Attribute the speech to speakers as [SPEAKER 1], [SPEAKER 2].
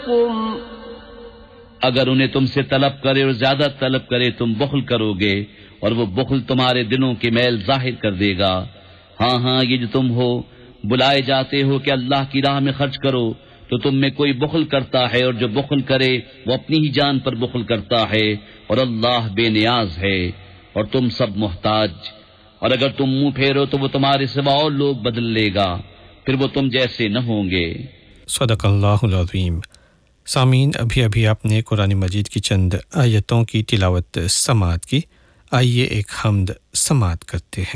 [SPEAKER 1] अगर उन्हें तुमसे तलब करे और ज्यादा तलब करे तुम बुख्ल करोगे और वो बुख्ल तुम्हारे दिलों के मैल जाहिर कर देगा। हाँ हाँ, ये जो तुम हो बुलाए जाते हो कि अल्लाह की राह में खर्च करो, तो तुम में कोई बुख्ल करता है और जो बुख्ल करे वो अपनी ही जान पर बुख्ल करता है और अल्लाह बेनियाज है और तुम सब मोहताज। और अगर तुम मुंह फेरो तो वो तुम्हारे सिवा और लोग बदल लेगा, फिर वो तुम जैसे न होंगे।
[SPEAKER 2] सदक़ल्लाहुल अज़ीम। सामीन, अभी अभी आपने कुरान मजीद की चंद आयतों की तिलावत समाअत की। आइए एक हम्द समाअत करते हैं।